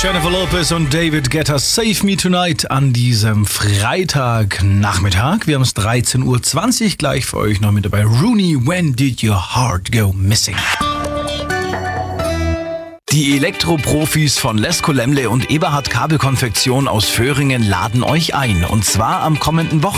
Jennifer Lopez und David Guetta, Save Me Tonight an diesem Freitagnachmittag. Wir haben es 13.20 Uhr, gleich für euch noch mit dabei. Rooney, When Did Your Heart Go Missing? Die Elektroprofis von Lesko Lemle und Eberhard Kabelkonfektion aus Föhringen laden euch ein. Und zwar am kommenden Wochenende.